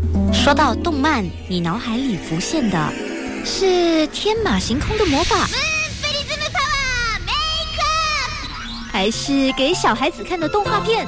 说到动漫，你脑海里浮现的是天马行空的魔法，还是给小孩子看的动画片？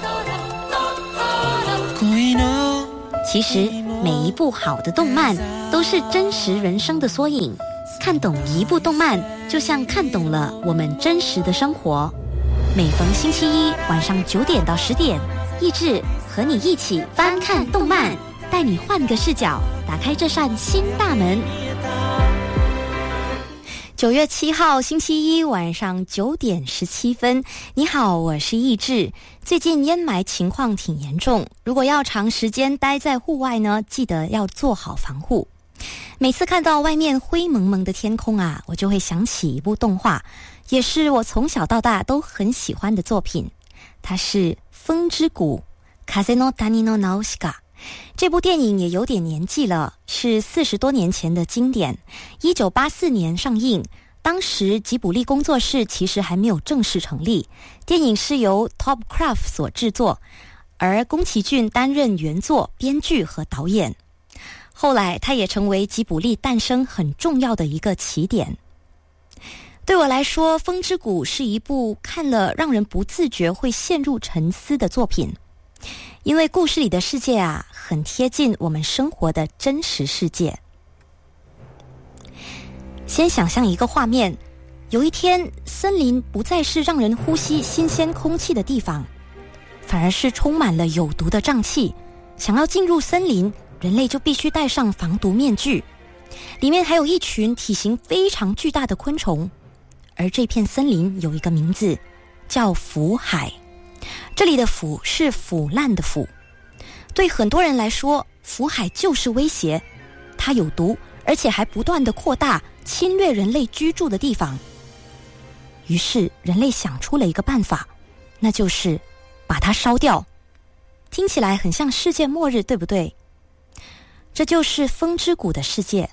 其实每一部好的动漫都是真实人生的缩影，看懂一部动漫就像看懂了我们真实的生活。每逢星期一晚上9点到10点，益智和你一起翻看动漫，带你换个视角，打开这扇新大门。9月7号星期一晚上9点17分，你好，我是益智。最近烟霾情况挺严重，如果要长时间待在户外呢，记得要做好防护。每次看到外面灰蒙蒙的天空啊，我就会想起一部动画，也是我从小到大都很喜欢的作品，它是《风之谷》風の谷のナウシカ。这部电影也有点年纪了，是40多年前的经典，1984年上映。当时吉卜力工作室其实还没有正式成立，电影是由 Topcraft 所制作，而宫崎骏担任原作、编剧和导演。后来他也成为吉卜力诞生很重要的一个起点。对我来说，《风之谷》是一部看了让人不自觉会陷入沉思的作品。因为故事里的世界啊，很贴近我们生活的真实世界。先想象一个画面，有一天，森林不再是让人呼吸新鲜空气的地方，反而是充满了有毒的瘴气。想要进入森林，人类就必须戴上防毒面具。里面还有一群体型非常巨大的昆虫，而这片森林有一个名字，叫腐海。这里的腐是腐烂的腐，对很多人来说，腐海就是威胁，它有毒，而且还不断地扩大，侵略人类居住的地方。于是人类想出了一个办法，那就是把它烧掉。听起来很像世界末日，对不对？这就是风之谷的世界。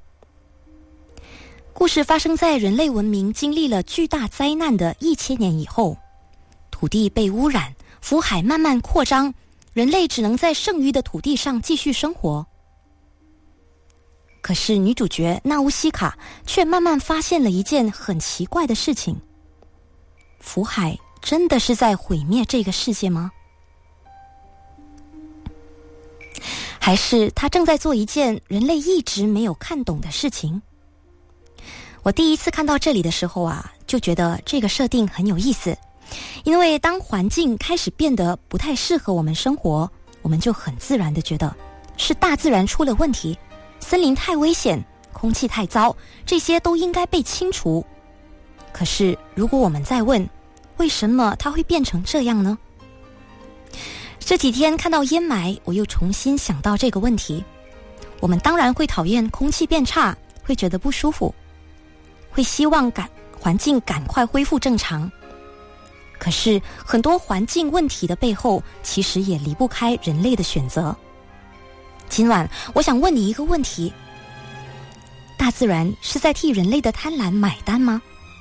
故事发生在人类文明经历了巨大灾难的1000年以后，土地被污染，腐海慢慢扩张，人类只能在剩余的土地上继续生活。可是女主角纳乌西卡却慢慢发现了一件很奇怪的事情，腐海真的是在毁灭这个世界吗？还是她正在做一件人类一直没有看懂的事情？我第一次看到这里的时候啊，就觉得这个设定很有意思。因为当环境开始变得不太适合我们生活，我们就很自然地觉得是大自然出了问题，森林太危险，空气太糟，这些都应该被清除。可是如果我们再问，为什么它会变成这样呢？这几天看到烟霾，我又重新想到这个问题。我们当然会讨厌空气变差，会觉得不舒服，会希望环境赶快恢复正常。可是很多环境问题的背后，其实也离不开人类的选择。今晚我想问你一个问题，大自然是在替人类的贪婪买单吗？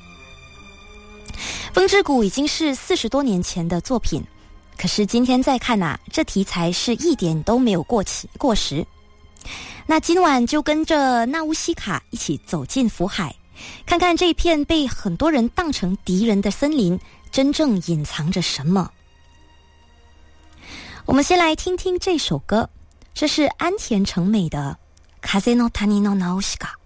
风之谷已经是40多年前的作品，可是今天再看啊，这题材是一点都没有过时。那今晚就跟着纳乌西卡一起走进腐海，看看这片被很多人当成敌人的森林真正隐藏着什么。我们先来听听这首歌，这是安田成美的風の谷のナウシカ。